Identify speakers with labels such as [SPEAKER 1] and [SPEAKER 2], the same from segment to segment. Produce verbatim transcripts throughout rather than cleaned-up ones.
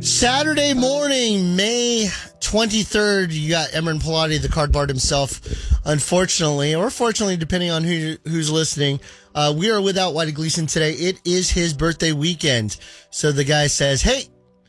[SPEAKER 1] Saturday morning, May twenty-third, you got Emran Pilati, the card bard himself, unfortunately, or fortunately, depending on who who's listening. Uh, we are without Whitey Gleason today. It is his birthday weekend. So the guy says, hey,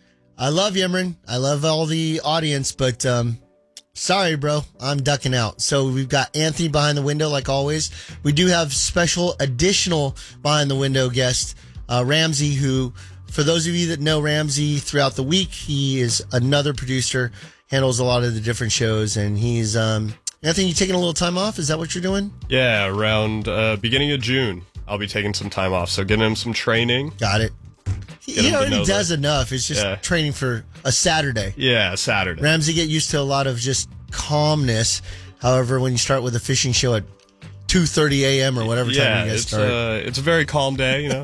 [SPEAKER 1] I love you, Emran. I love all the audience, but um, sorry, bro, I'm ducking out. So we've got Anthony behind the window, like always. We do have special additional behind the window guest, uh, Ramsey, who... For those of you that know Ramsey throughout the week, he is another producer, handles a lot of the different shows, and he's, um, Anthony, you taking a little time off? Is that what you're doing?
[SPEAKER 2] Yeah, around uh, beginning of June, I'll be taking some time off, so getting him some training.
[SPEAKER 1] Got it. He, he already does that. enough. It's just yeah. training for a Saturday.
[SPEAKER 2] Yeah, Saturday.
[SPEAKER 1] Ramsey, get used to a lot of just calmness. However, when you start with a fishing show at two thirty a.m. or whatever
[SPEAKER 2] yeah,
[SPEAKER 1] time you guys
[SPEAKER 2] it's,
[SPEAKER 1] start.
[SPEAKER 2] Uh, it's a very calm day, you know.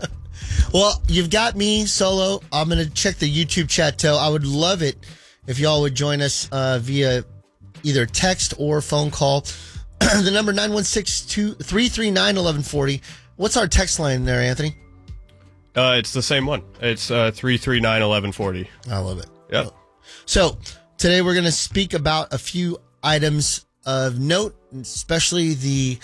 [SPEAKER 1] Well, you've got me solo. I'm going to check the YouTube chat, too. I would love it if y'all would join us uh, via either text or phone call. The number nine one six, three three nine, one one four zero. What's our text line there, Anthony?
[SPEAKER 2] Uh, it's the same one. It's uh, three three nine, one one four zero.
[SPEAKER 1] I love it.
[SPEAKER 2] Yep.
[SPEAKER 1] So today we're going to speak about a few items of note, especially the...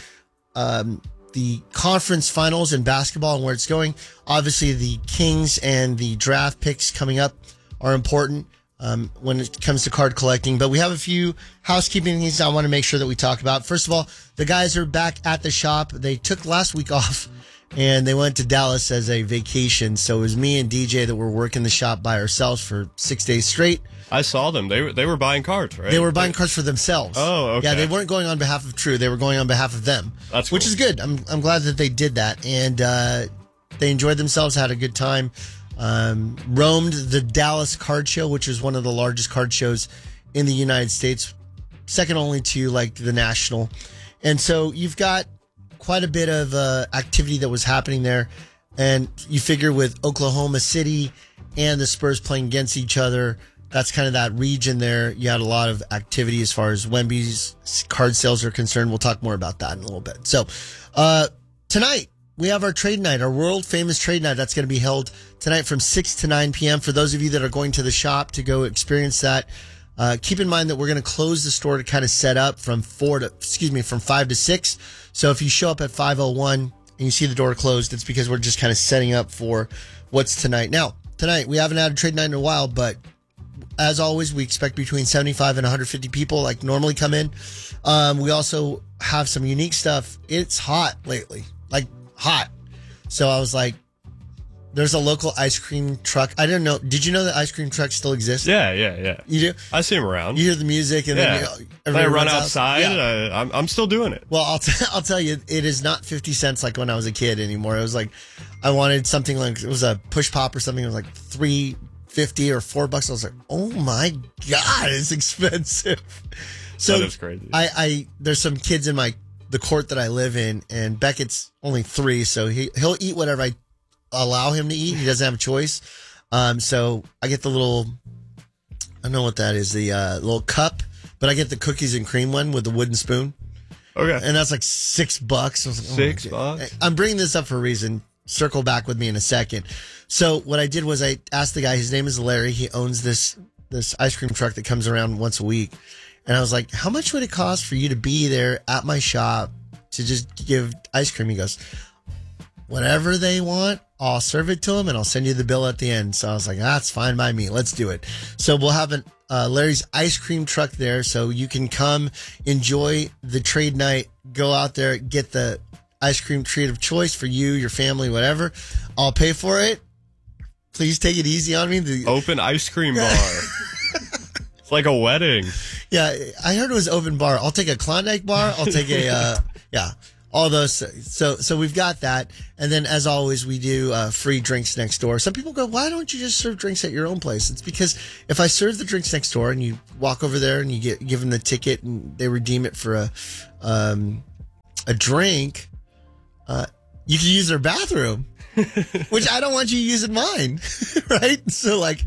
[SPEAKER 1] Um, the conference finals in basketball and where it's going. Obviously, the Kings and the draft picks coming up are important um, when it comes to card collecting. But we have a few housekeeping things I want to make sure that we talk about. First of all, the guys are back at the shop. They took last week off, and they went to Dallas as a vacation. So it was me and D J that were working the shop by ourselves for six days straight.
[SPEAKER 2] I saw them. They were they were buying cards, right?
[SPEAKER 1] They were buying cards for themselves.
[SPEAKER 2] Oh, okay.
[SPEAKER 1] Yeah, they weren't going on behalf of True. They were going on behalf of them.
[SPEAKER 2] That's cool.
[SPEAKER 1] Which is good. I'm I'm glad that they did that, and uh, they enjoyed themselves, had a good time. Um, roamed the Dallas Card Show, which is one of the largest card shows in the United States, second only to like the National. And so you've got quite a bit of uh, activity that was happening there, and you figure with Oklahoma City and the Spurs playing against each other. That's kind of that region there. You had a lot of activity as far as Wemby's card sales are concerned. We'll talk more about that in a little bit. So, uh, tonight we have our trade night, our world famous trade night. That's going to be held tonight from six to nine p.m. For those of you that are going to the shop to go experience that, uh, keep in mind that we're going to close the store to kind of set up from four to, excuse me, from five to six. So if you show up at five oh one and you see the door closed, it's because we're just kind of setting up for what's tonight. Now, tonight we haven't had a trade night in a while, but as always, we expect between seventy-five and one hundred fifty people like normally come in. Um, we also have some unique stuff. It's hot lately, like hot. So I was like, there's a local ice cream truck. I didn't know. Did you know that ice cream trucks still exist?
[SPEAKER 2] Yeah, yeah, yeah.
[SPEAKER 1] You do?
[SPEAKER 2] I see them around.
[SPEAKER 1] You hear the music and
[SPEAKER 2] yeah.
[SPEAKER 1] then you know,
[SPEAKER 2] I run
[SPEAKER 1] runs
[SPEAKER 2] outside.
[SPEAKER 1] Out. Yeah.
[SPEAKER 2] I, I'm, I'm still doing it.
[SPEAKER 1] Well, I'll, t- I'll tell you, it is not fifty cents like when I was a kid anymore. It was like, I wanted something like, it was a push pop or something. It was like three fifty or four bucks. I was like, oh my God, it's expensive. So
[SPEAKER 2] that is crazy.
[SPEAKER 1] I, I, there's some kids in my, the court that I live in, and Beckett's only three. So he, he'll eat whatever I allow him to eat. He doesn't have a choice. Um, so I get the little, I don't know what that is, the, uh, little cup, but I get the cookies and cream one with the wooden spoon.
[SPEAKER 2] Okay.
[SPEAKER 1] And that's like six bucks. I was like, oh
[SPEAKER 2] six bucks.
[SPEAKER 1] I'm bringing this up for a reason. Circle back with me in a second. So what I did was I asked the guy, his name is Larry. He owns this, this ice cream truck that comes around once a week. And I was like, how much would it cost for you to be there at my shop to just give ice cream? He goes, whatever they want, I'll serve it to them and I'll send you the bill at the end. So I was like, that's fine by me. Let's do it. So we'll have an, uh, Larry's ice cream truck there. So you can come enjoy the trade night, go out there, get the ice cream treat of choice for you, your family, whatever. I'll pay for it. Please take it easy on me. The
[SPEAKER 2] open ice cream bar. It's like a wedding.
[SPEAKER 1] Yeah, I heard it was open bar. I'll take a Klondike bar. I'll take a, uh, yeah, all those. So, so we've got that. And then as always, we do uh, free drinks next door. Some people go, why don't you just serve drinks at your own place? It's because if I serve the drinks next door and you walk over there and you get, give them the ticket and they redeem it for a, um, a drink, Uh, you can use their bathroom, which I don't want you using mine, right? So, like,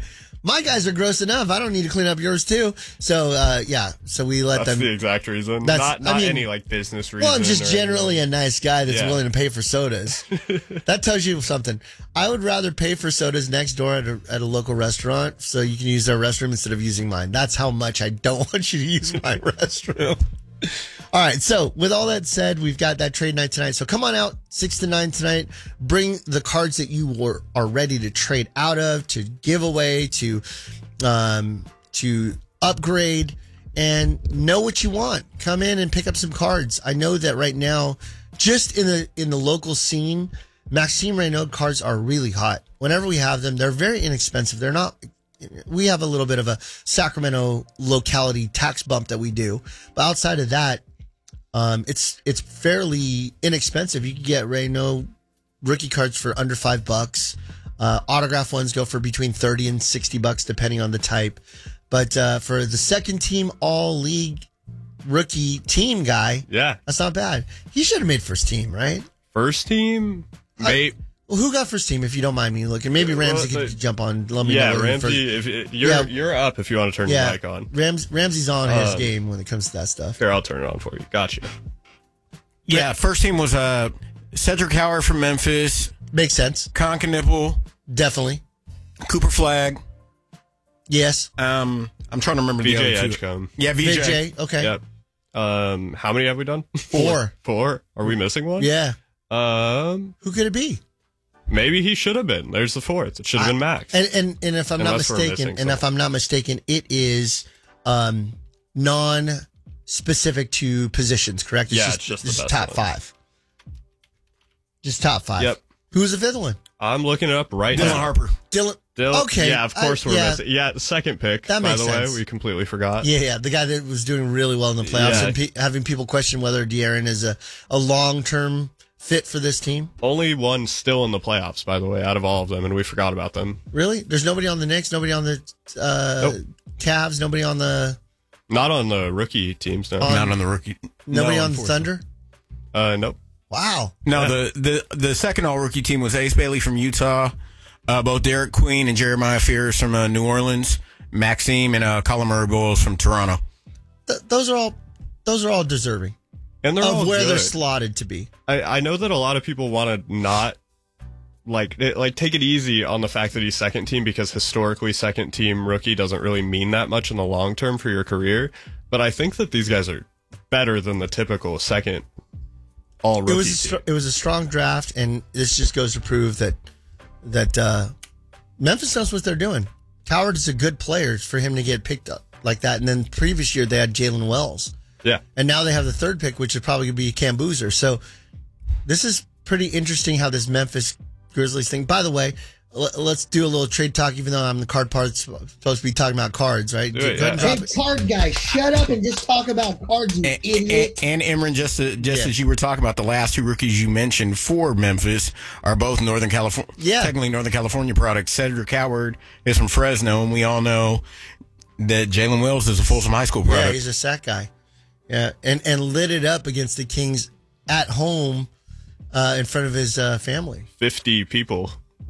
[SPEAKER 1] my guys are gross enough. I don't need to clean up yours too. So uh, yeah, so we let
[SPEAKER 2] That's
[SPEAKER 1] them.
[SPEAKER 2] the exact reason.
[SPEAKER 1] That's-
[SPEAKER 2] not not
[SPEAKER 1] I mean-
[SPEAKER 2] any like business reason.
[SPEAKER 1] Well, I'm just
[SPEAKER 2] or
[SPEAKER 1] generally
[SPEAKER 2] anything.
[SPEAKER 1] a nice guy that's
[SPEAKER 2] Yeah.
[SPEAKER 1] willing to pay for sodas. That tells you something. I would rather pay for sodas next door at a, at a local restaurant so you can use their restroom instead of using mine. That's how much I don't want you to use my restroom. All right. So with all that said, we've got that trade night tonight. So come on out six to nine tonight. Bring the cards that you were, are ready to trade out of, to give away, to, um, to upgrade, and know what you want. Come in and pick up some cards. I know that right now, just in the, in the local scene, Maxime Renaud cards are really hot. Whenever we have them, they're very inexpensive. They're not, we have a little bit of a Sacramento locality tax bump that we do. But outside of that, um, it's it's fairly inexpensive. You can get Renaud rookie cards for under five bucks. Uh, autograph ones go for between thirty and sixty bucks, depending on the type. But uh, for the second team all league rookie team guy,
[SPEAKER 2] Yeah.
[SPEAKER 1] that's not bad. He should have made first team, right?
[SPEAKER 2] First team, may,
[SPEAKER 1] Well, who got first team? If you don't mind me looking, maybe Ramsey
[SPEAKER 2] Well,
[SPEAKER 1] could
[SPEAKER 2] the-
[SPEAKER 1] jump on. Let me
[SPEAKER 2] yeah,
[SPEAKER 1] know.
[SPEAKER 2] Ramsey. If it, you're
[SPEAKER 1] Yeah.
[SPEAKER 2] you're up, if you want to turn
[SPEAKER 1] Yeah,
[SPEAKER 2] your mic on.
[SPEAKER 1] Rams, Ramsey's on his
[SPEAKER 2] Um,
[SPEAKER 1] game when it comes to that stuff.
[SPEAKER 2] Here, I'll turn it on for you. Gotcha.
[SPEAKER 3] Yeah, first team was uh, Cedric Howard from Memphis,
[SPEAKER 1] Makes sense.
[SPEAKER 3] Con Knipple,
[SPEAKER 1] Definitely.
[SPEAKER 3] Cooper Flagg.
[SPEAKER 1] Yes.
[SPEAKER 3] Um, I'm trying to remember
[SPEAKER 2] V J
[SPEAKER 3] the other two.
[SPEAKER 2] Edgecombe.
[SPEAKER 3] Yeah, V J.
[SPEAKER 1] V J. Okay.
[SPEAKER 2] Yep. Um, how many have we done?
[SPEAKER 1] Four.
[SPEAKER 2] Four. Are we missing one?
[SPEAKER 1] Yeah.
[SPEAKER 2] Um,
[SPEAKER 1] Who could it be?
[SPEAKER 2] maybe he should have been. There's the fourth. It should have been Max.
[SPEAKER 1] And and, and if I'm not
[SPEAKER 2] Unless we're
[SPEAKER 1] mistaken,
[SPEAKER 2] missing
[SPEAKER 1] and if I'm not mistaken, it is um, non-specific to positions. Correct? It's
[SPEAKER 2] Yeah,
[SPEAKER 1] just,
[SPEAKER 2] it's just the
[SPEAKER 1] it's
[SPEAKER 2] best
[SPEAKER 1] top
[SPEAKER 2] ones.
[SPEAKER 1] five. Just top five.
[SPEAKER 2] Yep.
[SPEAKER 1] Who's the fifth one?
[SPEAKER 2] I'm looking it up right
[SPEAKER 3] Dylan
[SPEAKER 2] now.
[SPEAKER 3] Harper.
[SPEAKER 1] Dylan.
[SPEAKER 2] Dylan-
[SPEAKER 1] Okay.
[SPEAKER 2] Yeah, of course
[SPEAKER 1] I-
[SPEAKER 2] we're
[SPEAKER 1] yeah.
[SPEAKER 2] missing. Yeah, the second pick.
[SPEAKER 1] That
[SPEAKER 2] by
[SPEAKER 1] makes
[SPEAKER 2] the
[SPEAKER 1] sense.
[SPEAKER 2] way, we completely forgot.
[SPEAKER 1] Yeah, yeah, the guy that was doing really well in the playoffs
[SPEAKER 2] Yeah.
[SPEAKER 1] and pe- having people question whether De'Aaron is a, a long-term fit for this team.
[SPEAKER 2] Only one still in the playoffs, by the way, out of all of them, and we forgot about them.
[SPEAKER 1] Really? There's nobody on the Knicks, nobody on the uh,
[SPEAKER 2] Nope.
[SPEAKER 1] Cavs, nobody on the
[SPEAKER 2] Not on the rookie teams, no.
[SPEAKER 3] Not on the rookie.
[SPEAKER 1] nobody
[SPEAKER 3] No,
[SPEAKER 1] on the
[SPEAKER 3] unfortunately.
[SPEAKER 1] Thunder.
[SPEAKER 2] Uh, nope.
[SPEAKER 1] Wow.
[SPEAKER 3] No, the, the, the second all rookie team was Ace Bailey from Utah, uh, both Derek Queen and Jeremiah Fears from uh, New Orleans, Maxime and uh, Colin Murray Boyles from Toronto.
[SPEAKER 1] Th- those are all those are all deserving
[SPEAKER 2] And they're all
[SPEAKER 1] of where
[SPEAKER 2] good.
[SPEAKER 1] they're slotted to be.
[SPEAKER 2] I, I know that a lot of people want to not like it, like take it easy on the fact that he's second team because historically second team rookie doesn't really mean that much in the long term for your career. But I think that these guys are better than the typical second all rookie
[SPEAKER 1] It was a
[SPEAKER 2] team.
[SPEAKER 1] str- it was a strong draft, and this just goes to prove that that uh, Memphis knows what they're doing. Coward is a good player for him to get picked up like that. And then previous year they had Jalen Wells,
[SPEAKER 2] Yeah.
[SPEAKER 1] and now they have the third pick, which is probably going to be Cam Boozer. So this is pretty interesting how this Memphis Grizzlies thing. By the way, l- let's do a little trade talk, even though I'm the card part supposed to be talking about cards, right?
[SPEAKER 2] Do
[SPEAKER 1] Go
[SPEAKER 2] it,
[SPEAKER 1] ahead and
[SPEAKER 2] yeah.
[SPEAKER 1] drop
[SPEAKER 4] Hey,
[SPEAKER 1] it.
[SPEAKER 4] card guy, shut up and just talk about cards, you
[SPEAKER 3] And,
[SPEAKER 4] idiot.
[SPEAKER 3] and, and Imran, just, uh, just
[SPEAKER 1] Yeah.
[SPEAKER 3] as you were talking about, the last two rookies you mentioned for Memphis are both Northern California,
[SPEAKER 1] Yeah.
[SPEAKER 3] technically Northern California products. Cedric Howard is from Fresno, and we all know that Jalen Wells is a Folsom High School
[SPEAKER 1] Yeah,
[SPEAKER 3] product.
[SPEAKER 1] he's a sack guy. Yeah, and and lit it up against the Kings at home uh, in front of his uh, family.
[SPEAKER 2] fifty people.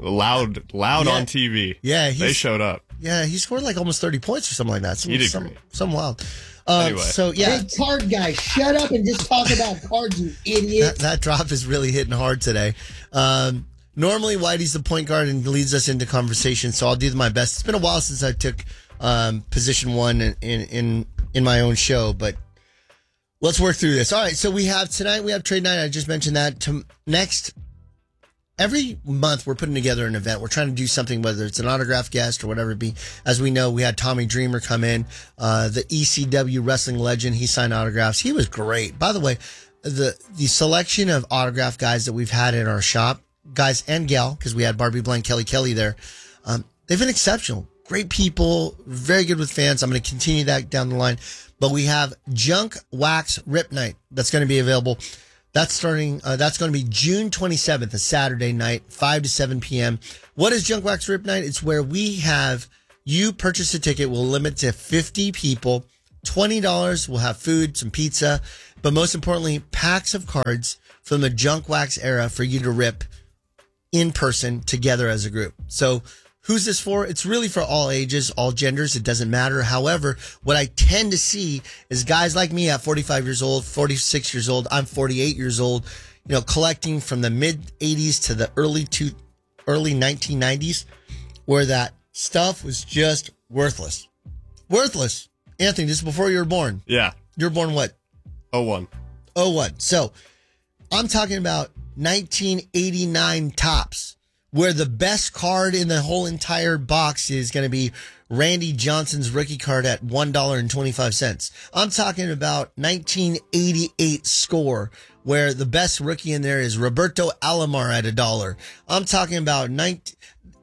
[SPEAKER 2] Loud, loud
[SPEAKER 1] Yeah.
[SPEAKER 2] on T V.
[SPEAKER 1] Yeah, he's,
[SPEAKER 2] They showed up.
[SPEAKER 1] Yeah, he scored like almost thirty points or something like that. Some,
[SPEAKER 2] He did
[SPEAKER 1] some,
[SPEAKER 2] great.
[SPEAKER 1] some wild. Uh,
[SPEAKER 2] Anyway.
[SPEAKER 1] So yeah,
[SPEAKER 4] Hey, card guy, shut up and just talk about cards, you idiot.
[SPEAKER 1] that, that drop is really hitting hard today. Um, normally, Whitey's the point guard and leads us into conversation, so I'll do my best. It's been a while since I took um, position one in, in in in my own show, but let's work through this. All right, so we have tonight. We have trade night. I just mentioned that. To, next. Every month we're putting together an event. We're trying to do something, whether it's an autograph guest or whatever it be. As we know, we had Tommy Dreamer come in, uh, the E C W wrestling legend. He signed autographs. He was great. By the way, the the selection of autograph guys that we've had in our shop, guys and gal, because we had Barbie Blank, Kelly Kelly there, um, they've been exceptional. Great people, very good with fans. I'm going to continue that down the line. But we have Junk Wax Rip Night that's going to be available. That's starting, uh, that's going to be June twenty-seventh, a Saturday night, five to seven p.m. What is Junk Wax Rip Night? It's where we have you purchase a ticket. We'll limit to fifty people, twenty dollars. We'll have food, some pizza, but most importantly, packs of cards from the Junk Wax era for you to rip in person together as a group. So who's this for? It's really for all ages, all genders. It doesn't matter. However, what I tend to see is guys like me at forty-five years old, forty-six years old. I'm forty-eight years old, you know, collecting from the mid eighties to the early two, early nineteen nineties, where that stuff was just worthless. Worthless. Anthony, this is before you were born.
[SPEAKER 2] Yeah.
[SPEAKER 1] You were born what?
[SPEAKER 2] oh one.
[SPEAKER 1] oh one. So I'm talking about nineteen eighty-nine Topps, where the best card in the whole entire box is going to be Randy Johnson's rookie card at one dollar and twenty-five cents. I'm talking about nineteen eighty-eight Score, where the best rookie in there is Roberto Alomar at a dollar. I'm talking about nineteen.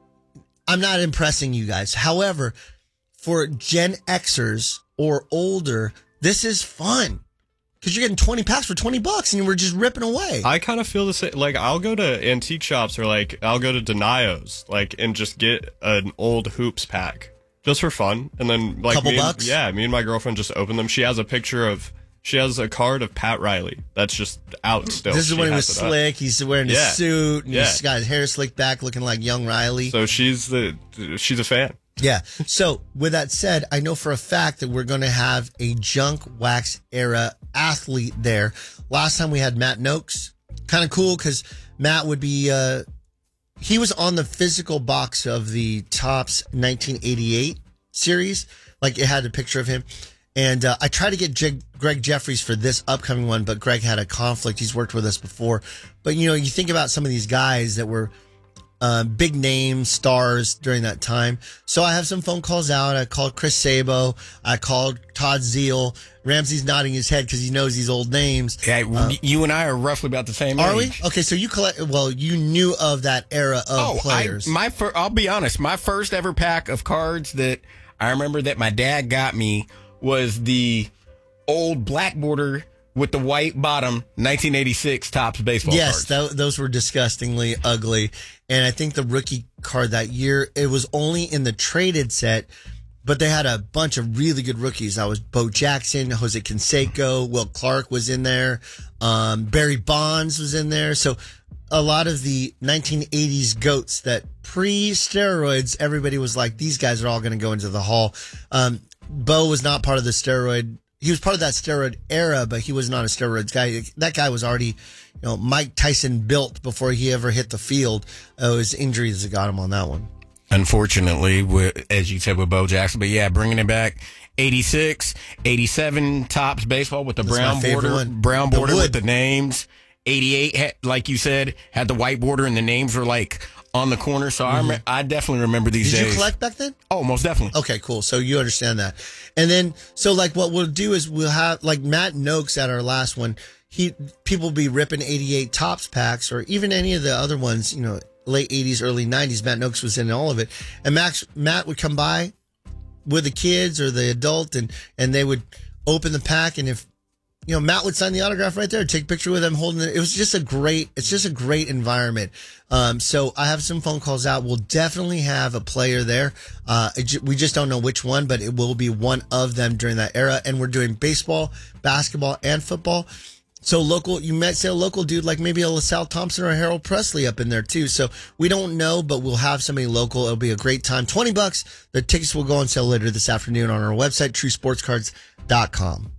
[SPEAKER 1] I'm not impressing you guys. However, for Gen Xers or older, this is fun. Because you're getting twenty packs for twenty bucks and we're just ripping away.
[SPEAKER 2] I kind of feel the same. Like, I'll go to antique shops or, like, I'll go to Denio's, like, and just get an old hoops pack just for fun. And then, like,
[SPEAKER 1] Couple
[SPEAKER 2] me and-
[SPEAKER 1] bucks?
[SPEAKER 2] yeah, me and my girlfriend just open them. She has a picture of, she has a card of Pat Riley that's just out still.
[SPEAKER 1] This is
[SPEAKER 2] She
[SPEAKER 1] when he
[SPEAKER 2] has
[SPEAKER 1] was
[SPEAKER 2] it up.
[SPEAKER 1] slick. He's wearing his
[SPEAKER 2] Yeah.
[SPEAKER 1] suit. And
[SPEAKER 2] Yeah.
[SPEAKER 1] He's got his hair slicked back looking like young Riley.
[SPEAKER 2] So she's the, she's a fan.
[SPEAKER 1] Yeah. So with that said, I know for a fact that we're going to have a junk wax era athlete there. Last time we had Matt Noakes. Kind of cool because Matt would be, uh, he was on the physical box of the Topps nineteen eighty-eight series. Like it had a picture of him. And uh, I tried to get J- Greg Jeffries for this upcoming one, but Greg had a conflict. He's worked with us before. But, you know, you think about some of these guys that were Uh, big name stars during that time. So I have some phone calls out. I called Chris Sabo. I called Todd Zeal. Ramsey's nodding his head because he knows these old names.
[SPEAKER 3] Yeah, you and I are roughly about the same
[SPEAKER 1] Are we?
[SPEAKER 3] age.
[SPEAKER 1] Okay, so you collect. Well, you knew of that era of
[SPEAKER 3] Oh,
[SPEAKER 1] players.
[SPEAKER 3] I, my fir- I'll be honest. My first ever pack of cards that I remember that my dad got me was the old black border with the white bottom nineteen eighty-six Topps baseball
[SPEAKER 1] yes,
[SPEAKER 3] cards.
[SPEAKER 1] tho- those were disgustingly ugly. And I think the rookie card that year, it was only in the traded set, but they had a bunch of really good rookies. That was Bo Jackson, Jose Canseco, Will Clark was in there, um, Barry Bonds was in there. So a lot of the nineteen eighties GOATs that pre-steroids, everybody was like, these guys are all going to go into the Hall. Um, Bo was not part of the steroid. He was part of that steroid era, but he was not a steroids guy. That guy was already, you know, Mike Tyson built before he ever hit the field. Uh, it was injuries that got him on that one.
[SPEAKER 3] Unfortunately, with, as you said, with Bo Jackson. But yeah, bringing it back, eighty-six, eighty-seven Topps baseball with the
[SPEAKER 1] That's my
[SPEAKER 3] brown
[SPEAKER 1] favorite
[SPEAKER 3] border,
[SPEAKER 1] one.
[SPEAKER 3] brown
[SPEAKER 1] The
[SPEAKER 3] border
[SPEAKER 1] wood.
[SPEAKER 3] with the names. eighty-eight, had, like you said, had the white border and the names were like on the corner. So I, rem- I definitely remember these
[SPEAKER 1] Did
[SPEAKER 3] days.
[SPEAKER 1] you collect back then?
[SPEAKER 3] Oh, most definitely.
[SPEAKER 1] Okay, cool. So you understand that. And then, so like what we'll do is we'll have like Matt Noakes at our last one. He, people will be ripping eighty-eight Topps packs or even any of the other ones, you know, late eighties, early nineties. Matt Noakes was in all of it. And Max, Matt would come by with the kids or the adult and, and they would open the pack. And if, you know, Matt would sign the autograph right there, take a picture with him holding it. It was just a great, it's just a great environment. Um, so I have some phone calls out. We'll definitely have a player there. Uh, it, ju- we just don't know which one, but it will be one of them during that era. And we're doing baseball, basketball, and football. So local, you might say a local dude like maybe a LaSalle Thompson or a Harold Presley up in there too. So we don't know, but we'll have somebody local. It'll be a great time. twenty bucks. The tickets will go on sale later this afternoon on our website, true sports cards dot com.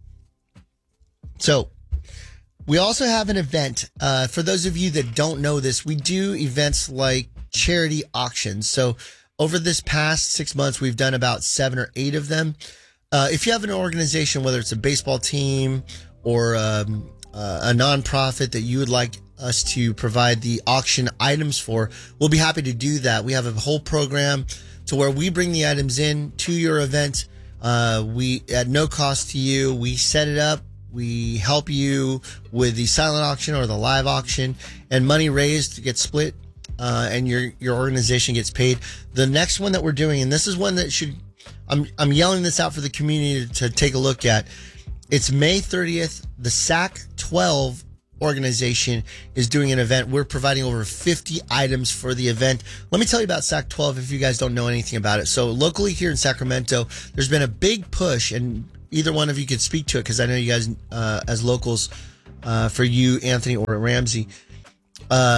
[SPEAKER 1] So we also have an event. Uh, for those of you that don't know this, we do events like charity auctions. So over this past six months, we've done about seven or eight of them. Uh, if you have an organization, whether it's a baseball team or um, uh, a nonprofit that you would like us to provide the auction items for, we'll be happy to do that. We have a whole program to where we bring the items in to your event. Uh, we, at no cost to you, we set it up. We help you with the silent auction or the live auction, and money raised gets split, uh, and your your organization gets paid. The next one that we're doing, and this is one that should, I'm I'm yelling this out for the community to take a look at. It's May thirtieth. The S A C twelve organization is doing an event. We're providing over fifty items for the event. Let me tell you about S A C twelve if you guys don't know anything about it. So locally here in Sacramento, there's been a big push, and either one of you could speak to it because I know you guys, uh, as locals, uh, for you, Anthony or Ramsey, um,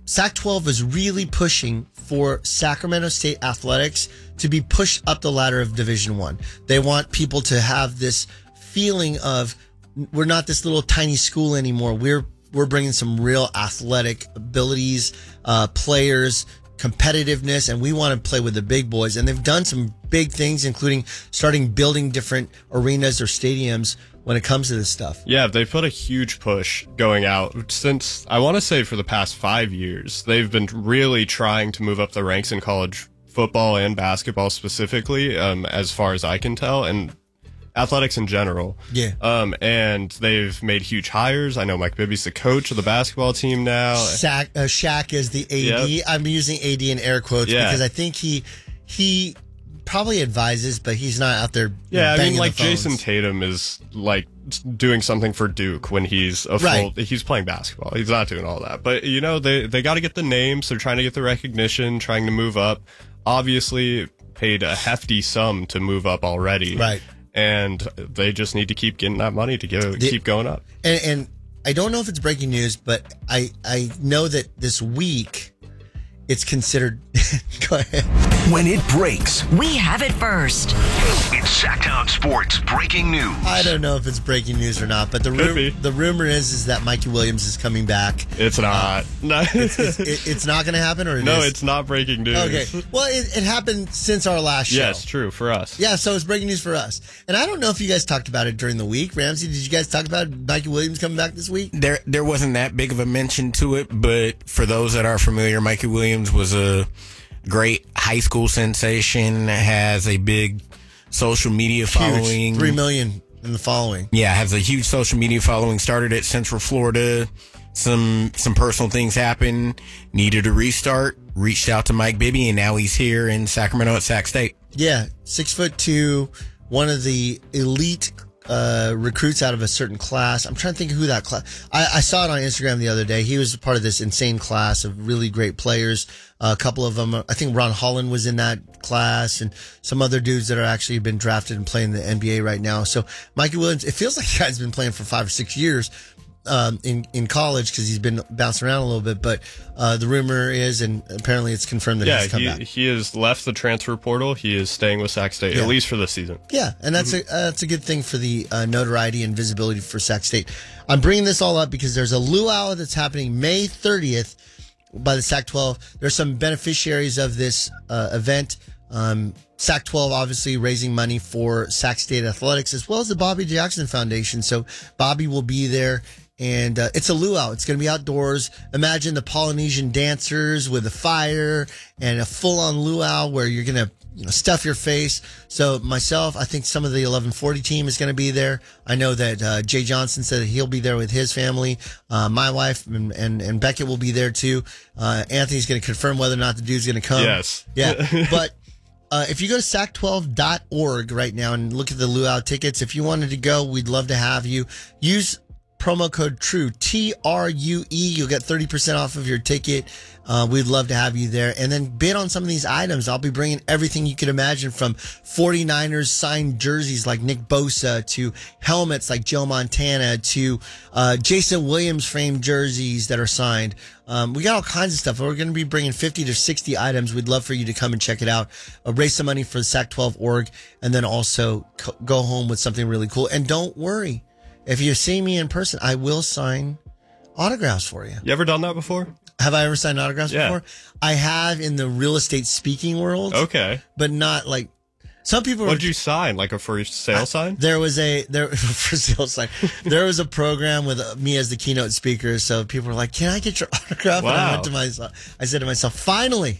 [SPEAKER 1] Sac twelve is really pushing for Sacramento State athletics to be pushed up the ladder of Division One. They want people to have this feeling of we're not this little tiny school anymore. We're we're bringing some real athletic abilities, uh, players, competitiveness, and we want to play with the big boys. And they've done some big things, including starting building different arenas or stadiums when it comes to this stuff.
[SPEAKER 2] Yeah, they put a huge push going out since, I want to say for the past five years. They've been really trying to move up the ranks in college football and basketball specifically, um, as far as I can tell, and athletics in general.
[SPEAKER 1] Yeah.
[SPEAKER 2] Um, and they've made huge hires. I know Mike Bibby's the coach of the basketball team now.
[SPEAKER 1] Shaq, uh, Shaq is the A D.
[SPEAKER 2] Yep.
[SPEAKER 1] I'm using A D in air quotes
[SPEAKER 2] Yeah.
[SPEAKER 1] because I think he he probably advises, but he's not out there.
[SPEAKER 2] Yeah, I
[SPEAKER 1] banging
[SPEAKER 2] mean, like
[SPEAKER 1] the phones.
[SPEAKER 2] Jason Tatum is like doing something for Duke when he's a full.
[SPEAKER 1] Right.
[SPEAKER 2] He's playing basketball. He's not doing all that, but you know they they got to get the names. They're trying to get the recognition, trying to move up. Obviously, paid a hefty sum to move up already.
[SPEAKER 1] Right.
[SPEAKER 2] And they just need to keep getting that money to go,
[SPEAKER 1] The-
[SPEAKER 2] keep going up.
[SPEAKER 1] And, and I don't know if it's breaking news, but I I know that this week it's considered. Go ahead.
[SPEAKER 5] When it breaks,
[SPEAKER 6] We have it first.
[SPEAKER 5] it's Sacktown Sports breaking news.
[SPEAKER 1] I don't know if it's breaking news or not, but the
[SPEAKER 2] Could
[SPEAKER 1] ru-
[SPEAKER 2] be.
[SPEAKER 1] the rumor is is that Mikey Williams is coming back.
[SPEAKER 2] It's not. no,
[SPEAKER 1] It's, it, it's not going to happen, or it
[SPEAKER 2] no,
[SPEAKER 1] is?
[SPEAKER 2] it's not breaking news.
[SPEAKER 1] Okay. Well, it, it happened since our last show.
[SPEAKER 2] Yes, true for us.
[SPEAKER 1] Yeah, so it's breaking news for us. And I don't know if you guys talked about it during the week. Ramsey, did you guys talk about Mikey Williams coming back this week?
[SPEAKER 3] There, there wasn't that big of a mention to it, but for those that are familiar, Mikey Williams was a great high school sensation, has a big social media following.
[SPEAKER 1] Huge. Three million in the following.
[SPEAKER 3] Yeah, has a huge social media following. Started at Central Florida. Some some personal things happened. Needed a restart. Reached out to Mike Bibby, and now he's here in Sacramento at Sac State.
[SPEAKER 1] Yeah, six foot two, one of the elite uh, recruits out of a certain class. I'm trying to think of who that class. I, I saw it on Instagram the other day. He was part of this insane class of really great players. Uh, a couple of them, I think Ron Holland was in that class, and some other dudes that are actually been drafted and playing the N B A right now. So Mikey Williams, it feels like the guy's been playing for five or six years. Um, in, in college because he's been bouncing around a little bit, but uh, the rumor is, and apparently it's confirmed that
[SPEAKER 2] Yeah,
[SPEAKER 1] he's come
[SPEAKER 2] he,
[SPEAKER 1] back.
[SPEAKER 2] he has left the transfer portal. He is staying with Sac State,
[SPEAKER 1] Yeah.
[SPEAKER 2] at least for this season.
[SPEAKER 1] Yeah, and that's a uh, that's a good thing for the uh, notoriety and visibility for Sac State. I'm bringing this all up because there's a luau that's happening May thirtieth by the Sac twelve. There's some beneficiaries of this uh, event. Um, Sac twelve obviously raising money for Sac State athletics as well as the Bobby Jackson Foundation. So Bobby will be there. And uh, it's a luau. It's going to be outdoors. Imagine the Polynesian dancers with a fire and a full-on luau where you're going to you know, stuff your face. So myself, I think some of the eleven forty team is going to be there. I know that uh, Jay Johnson said that he'll be there with his family. Uh, my wife and, and, and Beckett will be there too. Uh, Anthony's going to confirm whether or not the dude's going to come.
[SPEAKER 2] Yes.
[SPEAKER 1] Yeah. But uh, if you go to sac twelve dot org right now and look at the luau tickets, if you wanted to go, we'd love to have you. Use promo code TRUE, T R U E. You'll get thirty percent off of your ticket. Uh, we'd love to have you there. And then bid on some of these items. I'll be bringing everything you could imagine from forty-niners signed jerseys like Nick Bosa to helmets like Joe Montana to uh, Jason Williams framed jerseys that are signed. Um, we got all kinds of stuff. We're going to be bringing fifty to sixty items. We'd love for you to come and check it out. Uh, raise some money for the sac twelve org and then also co- go home with something really cool. And don't worry. If you see me in person, I will sign autographs for you.
[SPEAKER 2] You ever done that before?
[SPEAKER 1] Have I ever signed autographs
[SPEAKER 2] Yeah.
[SPEAKER 1] before? I have in the real estate speaking world,
[SPEAKER 2] Okay.
[SPEAKER 1] but not like some people.
[SPEAKER 2] What did you sign? Like a for sale sign?
[SPEAKER 1] There was a there for sale sign. There was a program with uh, me as the keynote speaker. So people were like, "Can I get your autograph?" And I
[SPEAKER 2] Wow.
[SPEAKER 1] went to myself. I said to myself, "Finally,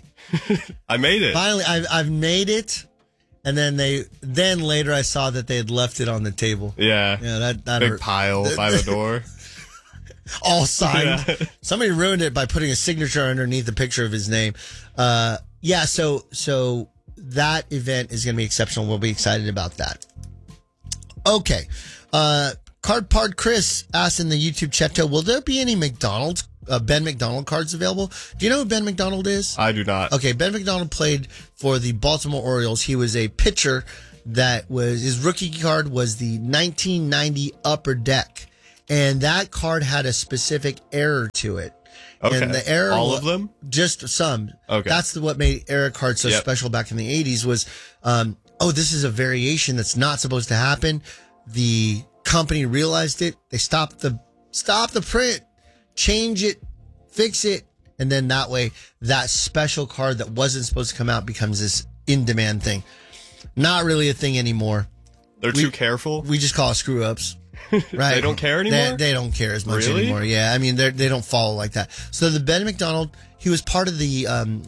[SPEAKER 2] I made it.
[SPEAKER 1] finally, I've I've made it." And then they then later I saw that they had left it on the table.
[SPEAKER 2] Yeah.
[SPEAKER 1] Yeah, that that
[SPEAKER 2] Big
[SPEAKER 1] hurt.
[SPEAKER 2] pile by the door.
[SPEAKER 1] All signed.
[SPEAKER 2] Yeah.
[SPEAKER 1] Somebody ruined it by putting a signature underneath the picture of his name. Uh, yeah, so so that event is going to be exceptional. We'll be excited about that. Okay. Uh, Card Part Chris asked in the YouTube chat, will there be any McDonald's, uh, Ben McDonald cards available? Do you know who Ben McDonald is?
[SPEAKER 2] I do not.
[SPEAKER 1] Okay, Ben McDonald played for the Baltimore Orioles. He was a pitcher that was, his rookie card was the nineteen ninety Upper Deck. And that card had a specific error to it.
[SPEAKER 2] Okay.
[SPEAKER 1] And the era
[SPEAKER 2] All
[SPEAKER 1] wa-
[SPEAKER 2] of them?
[SPEAKER 1] Just some.
[SPEAKER 2] Okay.
[SPEAKER 1] That's the, what made era cards so
[SPEAKER 2] Yep.
[SPEAKER 1] special back in the eighties was, um, oh, this is a variation that's not supposed to happen. The company realized it. They stopped the stop the print, change it, fix it, and then that way that special card that wasn't supposed to come out becomes this in-demand thing. Not really a thing anymore.
[SPEAKER 2] They're
[SPEAKER 1] We-
[SPEAKER 2] too careful.
[SPEAKER 1] We just call it screw ups. Right?
[SPEAKER 2] They don't care anymore?
[SPEAKER 1] They, they don't care as much
[SPEAKER 2] Really?
[SPEAKER 1] anymore. Yeah, I mean they they don't follow like that. So the Ben McDonald, he was part of the um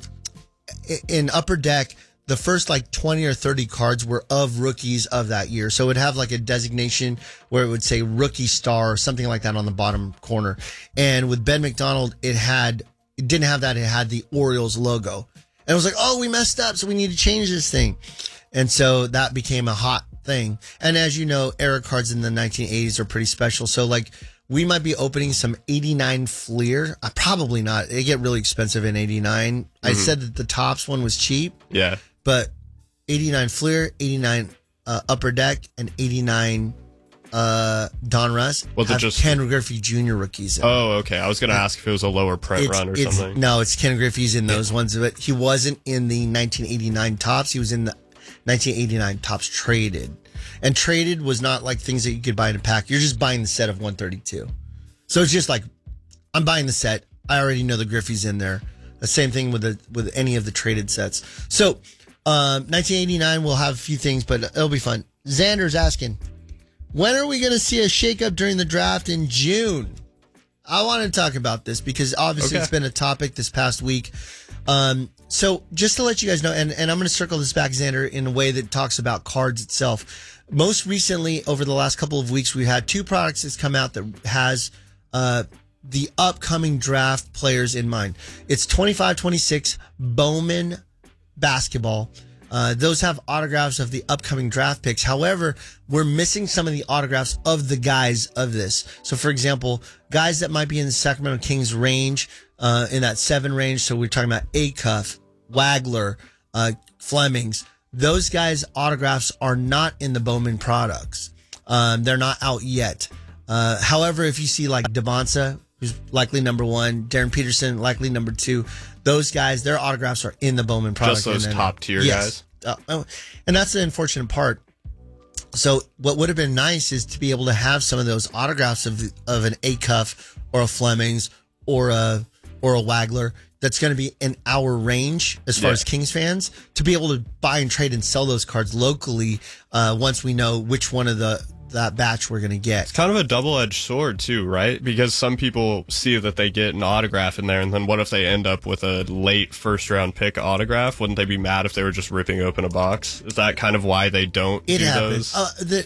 [SPEAKER 1] i- in Upper Deck. The first like twenty or thirty cards were of rookies of that year. So it would have like a designation where it would say rookie star or something like that on the bottom corner. And with Ben McDonald, it had, it didn't have that. It had the Orioles logo. And it was like, oh, we messed up. So we need to change this thing. And so that became a hot thing. And as you know, era cards in the nineteen eighties are pretty special. So like we might be opening some eighty-nine Fleer. Uh, probably not. They get really expensive in eighty-nine. I said that the Topps one was cheap.
[SPEAKER 2] Yeah.
[SPEAKER 1] But eighty-nine Fleer, eighty-nine uh, Upper Deck, and eighty-nine uh, Don Russ
[SPEAKER 2] Was it
[SPEAKER 1] have
[SPEAKER 2] just-
[SPEAKER 1] Ken Griffey Junior rookies in.
[SPEAKER 2] Oh, okay. I was going to ask if it was a lower print
[SPEAKER 1] It's-
[SPEAKER 2] run or
[SPEAKER 1] it's-
[SPEAKER 2] something.
[SPEAKER 1] No, it's Ken Griffey's in those ones. But he wasn't in the nineteen eighty-nine Topps. He was in the nineteen eighty-nine Topps Traded. And Traded was not like things that you could buy in a pack. You're just buying the set of one thirty-two. So it's just like, I'm buying the set. I already know the Griffey's in there. The same thing with the with any of the traded sets. So um, nineteen eighty-nine will have a few things, but it'll be fun. Xander's asking, when are we going to see a shakeup during the draft in June? I want to talk about this because obviously
[SPEAKER 2] Okay.
[SPEAKER 1] it's been a topic this past week. Um, so just to let you guys know, and, and I'm going to circle this back, Xander, in a way that talks about cards itself. Most recently, over the last couple of weeks, we've had two products that's come out that has uh, the upcoming draft players in mind. It's twenty-five twenty-six Bowman basketball. Uh, those have autographs of the upcoming draft picks. However, we're missing some of the autographs of the guys of this. So, for example, guys that might be in the Sacramento Kings range, uh, in that seven range. So we're talking about Acuff, Wagler, uh, Flemings. Those guys' autographs are not in the Bowman products. Um, they're not out yet. Uh, however, if you see like Devonsa, who's likely number one, Darren Peterson, likely number two, those guys, their autographs are in the Bowman product.
[SPEAKER 2] Just those
[SPEAKER 1] and then-
[SPEAKER 2] top tier
[SPEAKER 1] yes. Uh, oh, and that's the unfortunate part. So what would have been nice is to be able to have some of those autographs of of an Acuff or a Flemings or a or a Wagler that's going to be in our range as far
[SPEAKER 2] Yeah.
[SPEAKER 1] as Kings fans to be able to buy and trade and sell those cards locally uh, once we know which one of the that batch we're going to get.
[SPEAKER 2] It's kind of a double-edged sword too, right? Because some people see that they get an autograph in there, and then what if they end up with a late first-round pick autograph? Wouldn't they be mad if they were just ripping open a box? Is that kind of why they don't
[SPEAKER 1] It
[SPEAKER 2] do
[SPEAKER 1] happens.
[SPEAKER 2] those?
[SPEAKER 1] Uh, the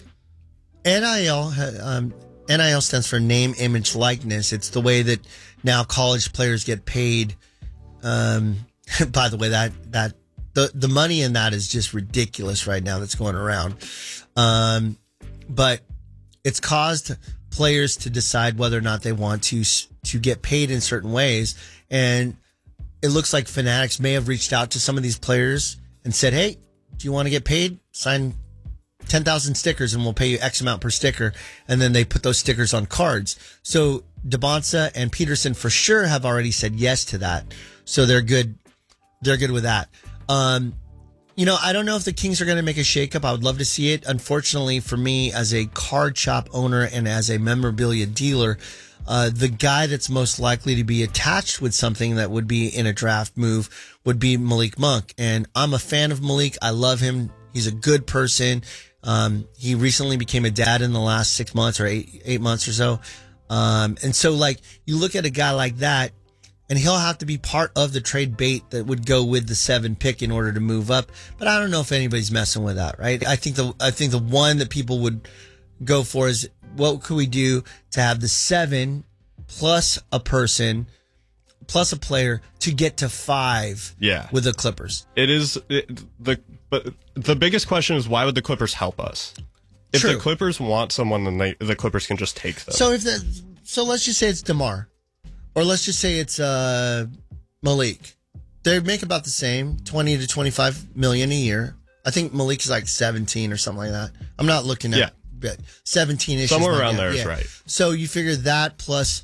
[SPEAKER 1] N I L, ha- um, N I L stands for name, image, likeness. It's the way that now college players get paid. Um, by the way, that that the the money in that is just ridiculous right now. That's going around, um, but it's caused players to decide whether or not they want to s- to get paid in certain ways, and it looks like Fanatics may have reached out to some of these players and said, "Hey, do you want to get paid? Sign ten thousand stickers and we'll pay you X amount per sticker." And then they put those stickers on cards. So Devonsa and Peterson for sure have already said yes to that. So they're good. They're good with that. Um, you know, I don't know if the Kings are going to make a shakeup. I would love to see it. Unfortunately for me, as a card shop owner and as a memorabilia dealer, uh, the guy that's most likely to be attached with something that would be in a draft move would be Malik Monk. And I'm a fan of Malik. I love him. He's a good person. Um, he recently became a dad in the last six months or eight, eight months or so. Um, and so like you look at a guy like that, and he'll have to be part of the trade bait that would go with the seven pick in order to move up. But I don't know if anybody's messing with that, right? I think the I think the one that people would go for is what could we do to have the seven plus a person plus a player to get to five
[SPEAKER 2] Yeah.
[SPEAKER 1] with the Clippers.
[SPEAKER 2] It is it, the but the biggest question is why would the Clippers help us? If
[SPEAKER 1] True.
[SPEAKER 2] the Clippers want someone, then they, the Clippers can just take them.
[SPEAKER 1] So if the so let's just say it's DeMar, or let's just say it's uh, Malik. They make about the same, twenty to twenty-five million a year. I think Malik is like seventeen or something like that. I'm not looking at
[SPEAKER 2] Yeah.
[SPEAKER 1] but seventeen ish.
[SPEAKER 2] Somewhere around there is right.
[SPEAKER 1] So you figure that plus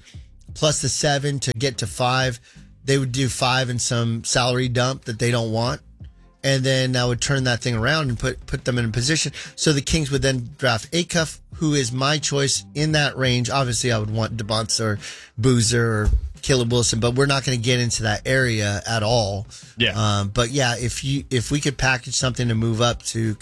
[SPEAKER 1] plus the seven to get to five. They would do five and some salary dump that they don't want. And then I would turn that thing around and put, put them in a position. So the Kings would then draft Acuff, who is my choice in that range. Obviously, I would want DeBonsa or Boozer or Caleb Wilson, but we're not going to get into that area at all.
[SPEAKER 2] Yeah.
[SPEAKER 1] Um, but yeah, if you if we could package something to move up to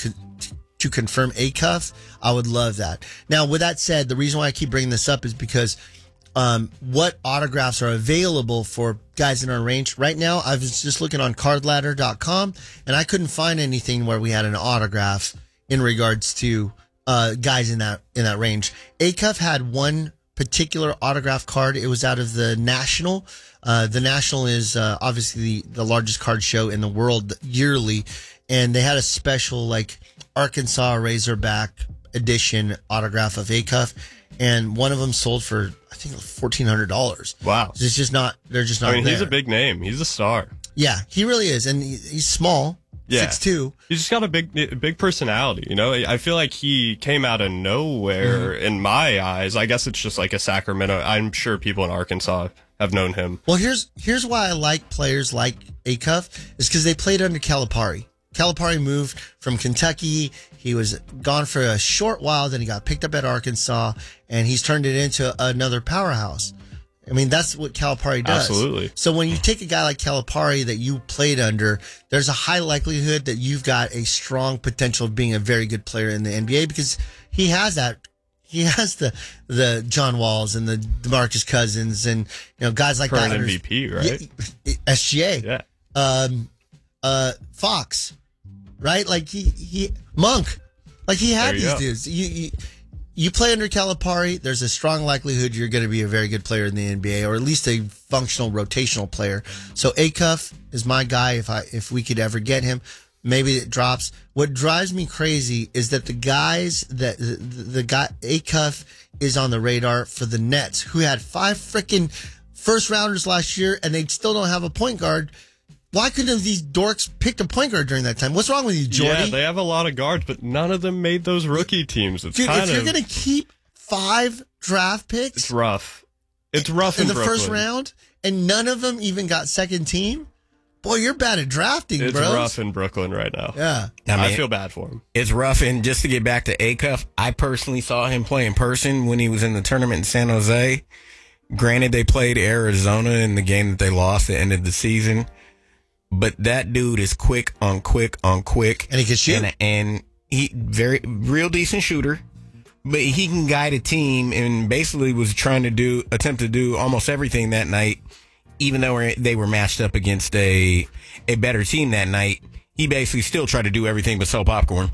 [SPEAKER 1] to confirm Acuff, I would love that. Now, with that said, the reason why I keep bringing this up is because um, what autographs are available for guys in our range right now. I was just looking on card ladder dot com and I couldn't find anything where we had an autograph in regards to uh, guys in that in that range. Acuff had one particular autograph card. It was out of the National. Uh, the National is uh, obviously the, the largest card show in the world yearly, and they had a special like Arkansas Razorback edition autograph of Acuff, and one of them sold for I think fourteen hundred dollars.
[SPEAKER 2] Wow,
[SPEAKER 1] it's just not. They're just not.
[SPEAKER 2] I mean,
[SPEAKER 1] there.
[SPEAKER 2] he's a big name. He's a star.
[SPEAKER 1] Yeah, he really is, and he, he's small.
[SPEAKER 2] Yeah.
[SPEAKER 1] six two.
[SPEAKER 2] He's just got a big, big personality. You know, I feel like he came out of nowhere
[SPEAKER 1] Mm-hmm.
[SPEAKER 2] in my eyes. I guess it's just like a Sacramento. I'm sure people in Arkansas have known him.
[SPEAKER 1] Well, here's here's why I like players like Acuff is because they played under Calipari. Calipari moved from Kentucky. He was gone for a short while, then he got picked up at Arkansas, and he's turned it into another powerhouse. I mean, that's what Calipari does.
[SPEAKER 2] Absolutely.
[SPEAKER 1] So when you take a guy like Calipari that you played under, there's a high likelihood that you've got a strong potential of being a very good player in the N B A because he has that. He has the the John Walls and the DeMarcus Cousins and you know guys like
[SPEAKER 2] Current
[SPEAKER 1] that.
[SPEAKER 2] M V P, right?
[SPEAKER 1] Yeah, S G A.
[SPEAKER 2] Yeah.
[SPEAKER 1] Um, uh, Fox, right? Like he he Monk, like he had
[SPEAKER 2] There you
[SPEAKER 1] these
[SPEAKER 2] go.
[SPEAKER 1] dudes. You, you you play under Calipari, there's a strong likelihood you're going to be a very good player in the N B A, or at least a functional rotational player. So Acuff is my guy. If I if we could ever get him, maybe it drops. What drives me crazy is that the guys that the, the guy Acuff is on the radar for the Nets, who had five freaking first rounders last year, and they still don't have a point guard. Why couldn't these dorks pick a point guard during that time? What's wrong with you, Jordy?
[SPEAKER 2] Yeah, they have a lot of guards, but none of them made those rookie teams. It's
[SPEAKER 1] Dude,
[SPEAKER 2] kind
[SPEAKER 1] if you're
[SPEAKER 2] of
[SPEAKER 1] going to keep five draft picks
[SPEAKER 2] it's rough. It's rough
[SPEAKER 1] in
[SPEAKER 2] in
[SPEAKER 1] the
[SPEAKER 2] Brooklyn.
[SPEAKER 1] first round, and none of them even got second team, boy, you're bad at drafting,
[SPEAKER 2] It's
[SPEAKER 1] bros.
[SPEAKER 2] rough in Brooklyn right now.
[SPEAKER 1] Yeah.
[SPEAKER 3] I
[SPEAKER 2] I,
[SPEAKER 3] mean,
[SPEAKER 2] feel bad for him.
[SPEAKER 3] it's rough. And just to get back to Acuff, I personally saw him play in person when he was in the tournament in San Jose. Granted, they played Arizona in the game that they lost at the end of the season. But that dude is quick on quick on quick.
[SPEAKER 1] And he can shoot.
[SPEAKER 3] And, and he very real decent shooter. But he can guide a team and basically was trying to do attempt to do almost everything that night, even though they were matched up against a a better team that night. He basically still tried to do everything but sell popcorn.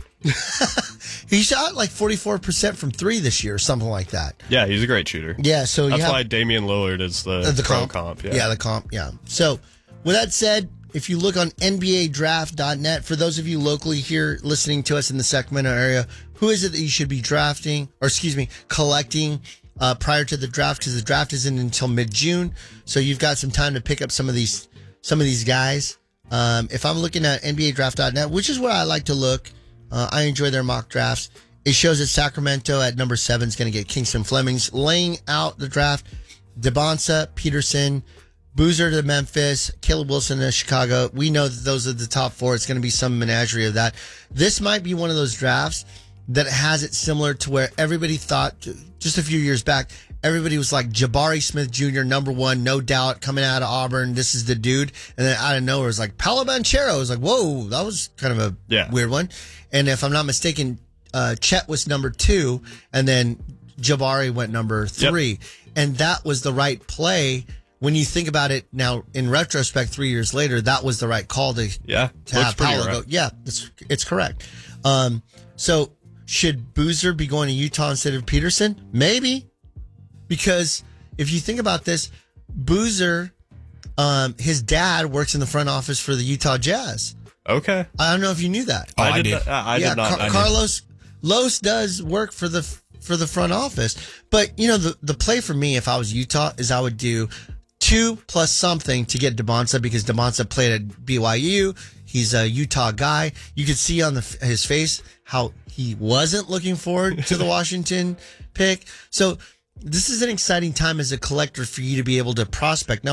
[SPEAKER 1] He shot like forty-four percent from three this year, or something like that.
[SPEAKER 2] Yeah, he's a great shooter.
[SPEAKER 1] Yeah, so
[SPEAKER 2] That's
[SPEAKER 1] you have
[SPEAKER 2] why Damian Lillard is the,
[SPEAKER 1] uh, the
[SPEAKER 2] pro
[SPEAKER 1] comp.
[SPEAKER 2] comp. Yeah.
[SPEAKER 1] the comp, yeah. So with that said, if you look on N B A draft dot net, for those of you locally here listening to us in the Sacramento area, who is it that you should be drafting, or excuse me, collecting uh, prior to the draft? Because the draft isn't until mid-June, so you've got some time to pick up some of these some of these guys. Um, if I'm looking at N B A draft dot net, which is where I like to look, uh, I enjoy their mock drafts. It shows that Sacramento at number seven is going to get Kingston Flemings, laying out the draft. DeBonsa, Peterson, Boozer to Memphis, Caleb Wilson to Chicago. We know that those are the top four. It's going to be some menagerie of that. This might be one of those drafts that has it similar to where everybody thought just a few years back, everybody was like Jabari Smith Junior, number one, no doubt, coming out of Auburn. This is the dude. And then out of nowhere, it was like Paolo Banchero. It was like, whoa, that was kind of a
[SPEAKER 2] Yeah.
[SPEAKER 1] weird one. And if I'm not mistaken, uh, Chet was number two, and then Jabari went number three. And that was the right play. When you think about it now, in retrospect, three years later, that was the right call to,
[SPEAKER 2] Yeah,
[SPEAKER 1] to
[SPEAKER 2] looks
[SPEAKER 1] have
[SPEAKER 2] pretty
[SPEAKER 1] Paolo
[SPEAKER 2] right.
[SPEAKER 1] go. Yeah, it's, it's correct. Um, so should Boozer be going to Utah instead of Peterson? Maybe. Because if you think about this, Boozer, um, his dad works in the front office for the Utah Jazz.
[SPEAKER 2] Okay.
[SPEAKER 1] I don't know if you knew that.
[SPEAKER 3] Oh, I
[SPEAKER 2] I did.
[SPEAKER 3] did.
[SPEAKER 2] not- I
[SPEAKER 1] yeah,
[SPEAKER 2] did not.
[SPEAKER 1] Car-
[SPEAKER 2] I did.
[SPEAKER 1] Carlos Los does work for the for the front office. But you know, the the play for me, if I was Utah, is I would do two plus something to get DeBonsa, because DeBonsa played at B Y U. He's a Utah guy. You could see on the his face how he wasn't looking forward to the Washington pick. So this is an exciting time as a collector for you to be able to prospect. Now,